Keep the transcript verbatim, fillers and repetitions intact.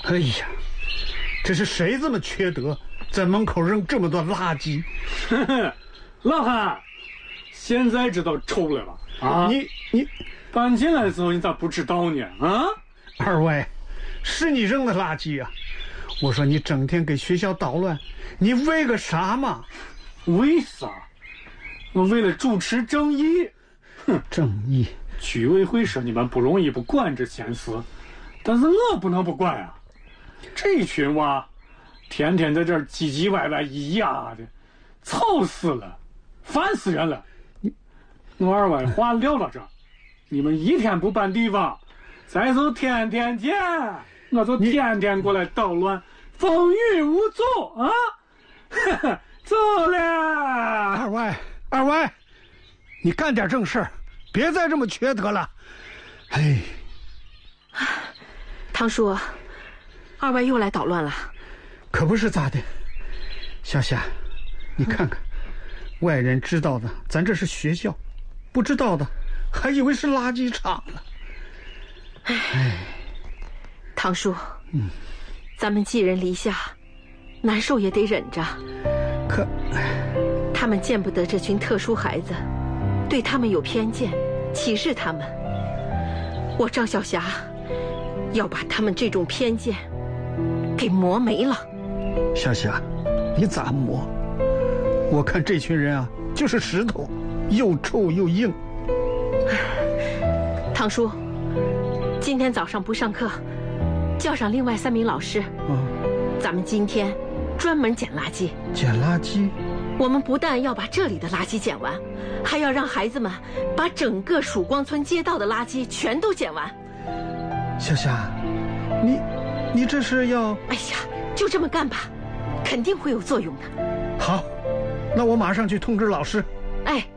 哎呀，这是谁这么缺德，在门口扔这么多垃圾？ 老汉，现在知道臭了吧？啊， 你你搬进来的时候你咋不知道呢？啊， 二位，是你扔的垃圾啊！我说你整天给学校捣乱，你为个啥嘛？ 为啥？我为了主持正义。哼， 正义。 居委会说你们不容易不管这闲事，但是我不能不管啊！这群娃天天在这儿唧唧歪歪咿呀的，吵死了，烦死人了。我二位话撂到这儿，你们一天不搬地方，再就天天见，我就天天过来捣乱，风雨无阻啊！走了。 二位，二位，你干点正事，别再这么缺德了。哎， 汤叔，二位又来捣乱了。 可不是咋的，小夏，你看看，外人知道的，咱这是学校；不知道的，还以为是垃圾场呢。 哎，汤叔，嗯，咱们寄人篱下，难受也得忍着。 可， 他们见不得这群特殊孩子，对他们有偏见，歧视他们。我张小霞要把他们这种偏见给磨没了。 小霞，你咋磨？我看这群人啊，就是石头，又臭又硬。 汤叔，今天早上不上课，叫上另外三名老师。嗯，咱们今天专门捡垃圾。 捡垃圾？ 我们不但要把这里的垃圾捡完，还要让孩子们把整个曙光村街道的垃圾全都捡完。 小霞，你你这是要…… 哎呀，就这么干吧，肯定会有作用的。 好，那我马上去通知老师。 哎。